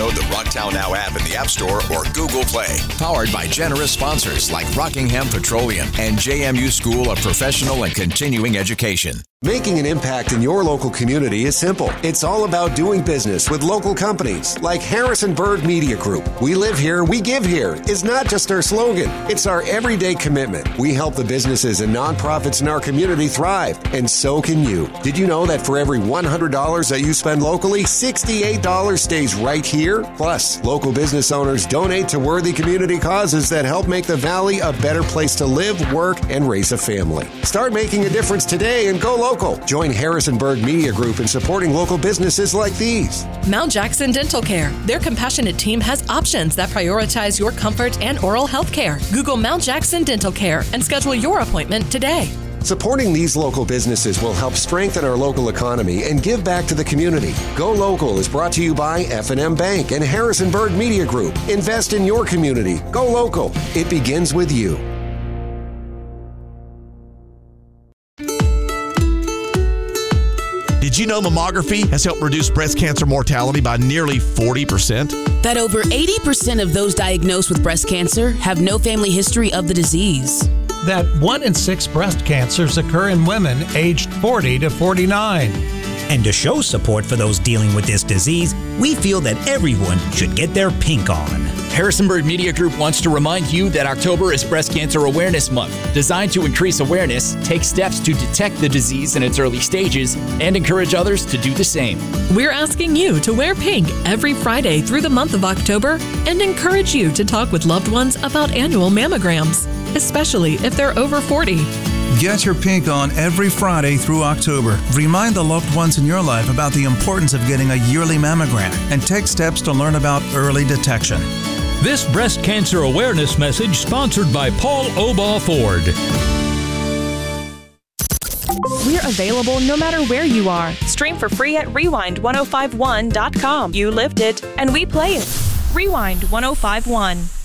Download the Rocktown Now app in the App Store or Google Play. Powered by generous sponsors like Rockingham Petroleum and JMU School of Professional and Continuing Education. Making an impact in your local community is simple. It's all about doing business with local companies like Harrison Bird Media Group. We live here, we give here is not just our slogan. It's our everyday commitment. We help the businesses and nonprofits in our community thrive, and so can you. Did you know that for every $100 that you spend locally, $68 stays right here? Plus, local business owners donate to worthy community causes that help make the Valley a better place to live, work, and raise a family. Start making a difference today and go local. Join Harrisonburg Media Group in supporting local businesses like these. Mount Jackson Dental Care. Their compassionate team has options that prioritize your comfort and oral health care. Google Mount Jackson Dental Care and schedule your appointment today. Supporting these local businesses will help strengthen our local economy and give back to the community. Go Local is brought to you by F&M Bank and Harrisonburg Media Group. Invest in your community. Go local. It begins with you. Did you know mammography has helped reduce breast cancer mortality by nearly 40%? That over 80% of those diagnosed with breast cancer have no family history of the disease. That 1 in 6 breast cancers occur in women aged 40 to 49. And to show support for those dealing with this disease, we feel that everyone should get their pink on. Harrisonburg Media Group wants to remind you that October is Breast Cancer Awareness Month, designed to increase awareness, take steps to detect the disease in its early stages, and encourage others to do the same. We're asking you to wear pink every Friday through the month of October and encourage you to talk with loved ones about annual mammograms, especially if they're over 40. Get your pink on every Friday through October. Remind the loved ones in your life about the importance of getting a yearly mammogram and take steps to learn about early detection. This breast cancer awareness message sponsored by Paul Obaugh Ford. We're available no matter where you are. Stream for free at rewind1051.com. You lived it, and we play it. Rewind 1051.